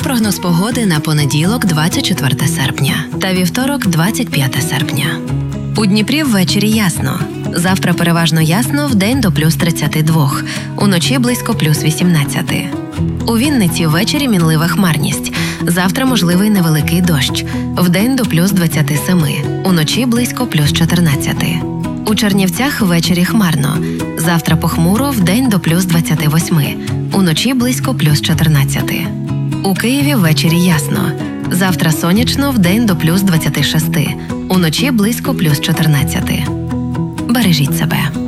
прогноз погоди на понеділок, 24 серпня та вівторок, 25 серпня. У Дніпрі ввечері ясно. Завтра переважно ясно, вдень до плюс 32, уночі близько плюс 18. У Вінниці ввечері мінлива хмарність. Завтра можливий невеликий дощ. Вдень до плюс 27, уночі близько плюс 14. У Чернівцях ввечері хмарно. Завтра похмуро, вдень до плюс 28, уночі близько плюс 14. У Києві ввечері ясно. Завтра сонячно, вдень до плюс 26, уночі близько плюс 14. Бережіть себе.